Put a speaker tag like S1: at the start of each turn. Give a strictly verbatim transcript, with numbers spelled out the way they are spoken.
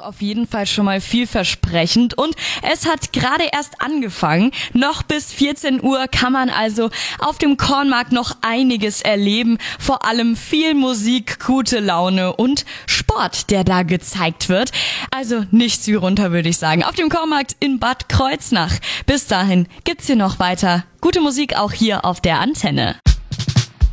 S1: auf jeden Fall schon mal vielversprechend und es hat gerade erst angefangen. Noch bis vierzehn Uhr kann man also auf dem Kornmarkt noch einiges erleben. Vor allem viel Musik, gute Laune und Sport, der da gezeigt wird. Also nichts wie runter, würde ich sagen. Auf dem Kornmarkt in Bad Kreuznach. Bis dahin gibt's hier noch weiter gute Musik auch hier auf der Antenne.